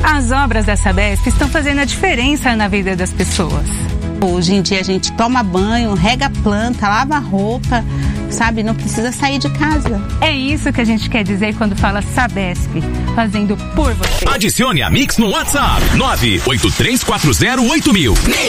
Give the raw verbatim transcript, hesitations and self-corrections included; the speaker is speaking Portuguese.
As obras da Sabesp estão fazendo a diferença na vida das pessoas. Hoje em dia a gente toma banho, rega a planta, lava a roupa, sabe? Não precisa sair de casa. É isso que a gente quer dizer quando fala Sabesp, fazendo por você. Adicione a Mix no WhatsApp nove oito três quatro zero oito mil.